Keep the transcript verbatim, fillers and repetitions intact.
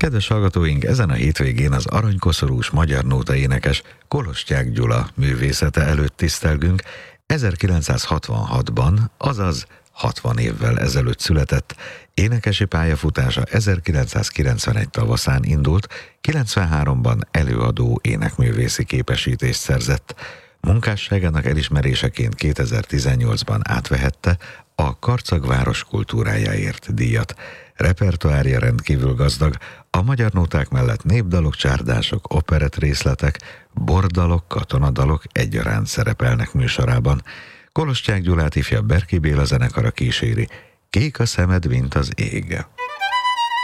Kedves hallgatóink, ezen a hétvégén az aranykoszorús magyar nóta énekes Kolostyák Gyula művészete előtt tisztelgünk. ezerkilencszázhatvanhatban, azaz hatvan évvel ezelőtt született. Énekesi pályafutása ezerkilencszázkilencvenegy tavaszán indult, kilencvenháromban előadó énekművészi képesítést szerzett. Munkásságának elismeréseként kétezer-tizennyolcban átvehette a Karcag város kultúrájáért díjat. Repertoárja rendkívül gazdag, a magyar nóták mellett népdalok, csárdások, operett részletek, bordalok, katonadalok egyaránt szerepelnek műsorában. Kolostyák Gyulát ifjabb Berki Béla zenekara kíséri, Kék a szemed, mint az ég.